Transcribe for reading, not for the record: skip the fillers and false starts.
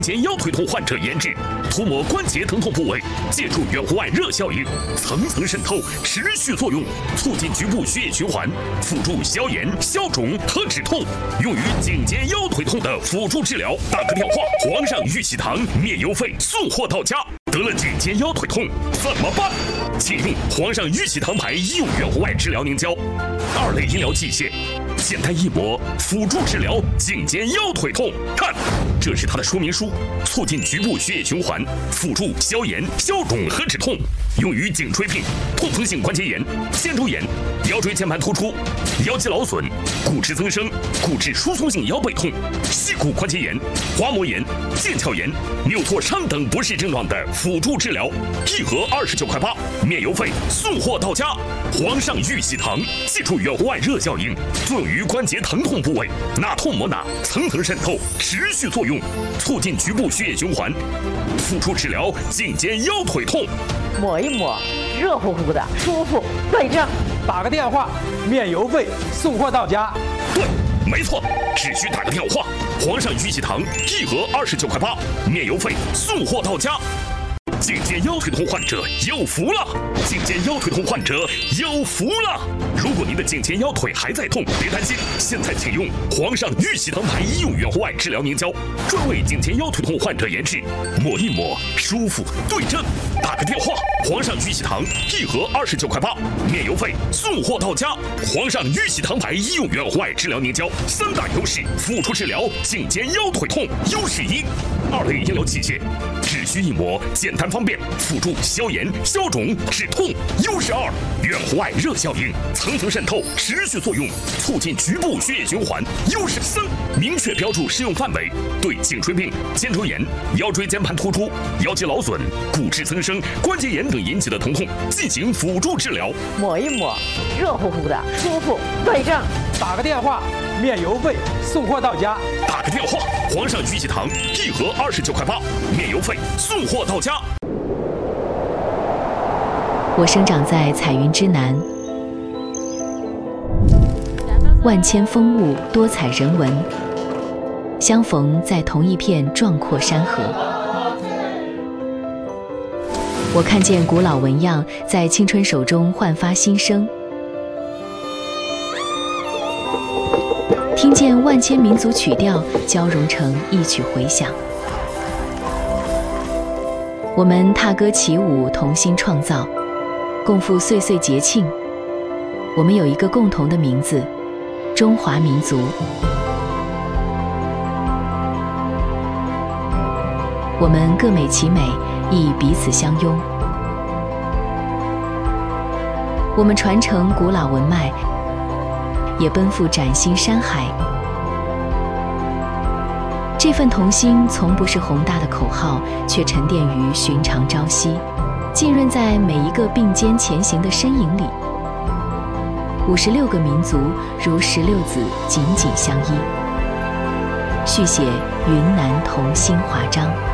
肩腰腿痛患者研制，涂抹关节疼痛部位，借助远红外热效应，层层渗透，持续作用，促进局部血液循环，辅助消炎、消肿和止痛，用于颈肩腰腿痛的辅助治疗。打个电话，皇上玉玺堂免邮费送货到家。得了颈肩腰腿痛怎么办？请用皇上玉玺堂牌医用远红外治疗凝胶，2类医疗器械。简单一抹，辅助治疗颈肩腰腿痛。看，这是它的说明书，促进局部血液循环，辅助消炎、消肿和止痛，用于颈椎病、痛风性关节炎、肩周炎、腰椎间盘突出、腰肌劳损、骨质增生、骨质疏松性腰背痛、膝骨关节炎、滑膜炎、腱鞘炎、扭挫伤等不适症状的辅助治疗。一盒29.8块，免邮费送货到家。皇上玉玺堂借助远红外热效应，作用于关节疼痛部位，哪痛抹哪，层层渗透，持续作用，促进局部血液循环，辅助治疗颈肩腰腿痛。 抹一抹，热乎乎的，舒服，对症。 打个电话，免邮费送货到家。 对，没错，只需打个电话。皇上玉玺堂一盒29.8块，免邮费送货到家。颈肩腰腿痛患者有福了！颈肩腰腿痛患者有福了！如果您的颈肩腰腿还在痛，别担心，现在请用皇上玉玺堂牌医用远红外治疗凝胶，专为颈肩腰腿痛患者研制，抹一抹，舒服对症。打个电话，皇上玉玺堂一盒29.8块，免邮费送货到家。皇上玉玺堂牌医用远红外治疗凝胶3大优势，辅助治疗颈肩腰腿痛。优势1，2类医疗器械，只需一抹，简单方便，辅助消炎、消肿、止痛。优势2，远红外热效应，层层渗透，持续作用，促进局部血液循环。优势3，明确标注适用范围，对颈椎病、肩周炎、腰椎间盘突出、腰肌劳损、骨质增生、关节炎等引起的疼痛进行辅助治疗。 抹一抹，热乎乎的，舒服对症。 打个电话，免邮费送货到家。 打个电话，皇上玉玺堂一盒29.8块，免邮费送货到家。 我生长在彩云之南，万千风物，多彩人文，相逢在同一片壮阔山河。我看见古老纹样在青春手中焕发新生，听见万千民族曲调交融成一曲回响。我们踏歌起舞，同心创造，共赴岁岁节庆。我们有一个共同的名字，中华民族。我们各美其美，亦彼此相拥。我们传承古老文脉，也奔赴崭新山海。这份同心从不是宏大的口号，却沉淀于寻常朝夕，浸润在每一个并肩前行的身影里。56个民族如16子紧紧相依，续写云南同心华章。